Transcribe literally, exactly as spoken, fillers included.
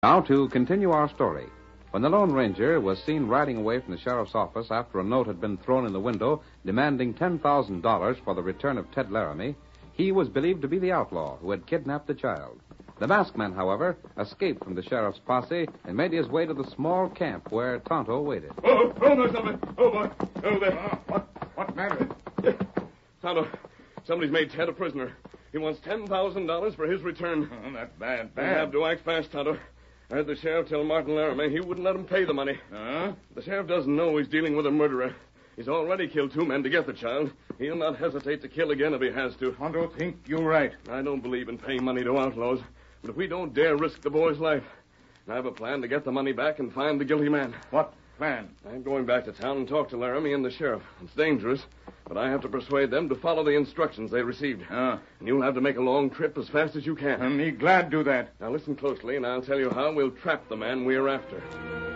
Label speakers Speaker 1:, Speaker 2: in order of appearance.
Speaker 1: Now, to continue our story. When the Lone Ranger was seen riding away from the sheriff's office after a note had been thrown in the window demanding ten thousand dollars for the return of Ted Laramie, he was believed to be the outlaw who had kidnapped the child. The masked man, however, escaped from the sheriff's posse and made his way to the small camp where Tonto waited.
Speaker 2: Oh, oh, there's something. Oh, boy. Oh, there. Uh,
Speaker 3: what, what matter?
Speaker 2: Tonto, somebody's made Ted a prisoner. He wants ten thousand dollars for his return.
Speaker 3: Oh, that's bad,
Speaker 2: We
Speaker 3: bad.
Speaker 2: have to act fast, Tonto. I heard the sheriff tell Martin Laramie he wouldn't let him pay the money.
Speaker 3: Huh?
Speaker 2: The sheriff doesn't know he's dealing with a murderer. He's already killed two men to get the child. He'll not hesitate to kill again if he has to.
Speaker 3: I don't think you're right.
Speaker 2: I don't believe in paying money to outlaws, but if we don't dare risk the boy's life, I have a plan to get the money back and find the guilty man.
Speaker 3: What plan?
Speaker 2: I'm going back to town and talk to Laramie and the sheriff. It's dangerous, but I have to persuade them to follow the instructions they received.
Speaker 3: Ah.
Speaker 2: And you'll have to make a long trip as fast as you can.
Speaker 3: I'm me glad to do that.
Speaker 2: Now listen closely, and I'll tell you how we'll trap the man we're after.